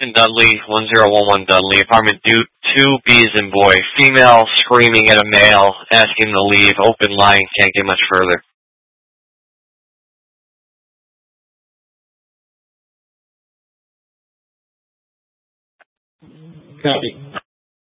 And Dudley, 1011 Dudley, apartment 2B's and boy. Female screaming at a male, asking him to leave. Open line, can't get much further. Copy.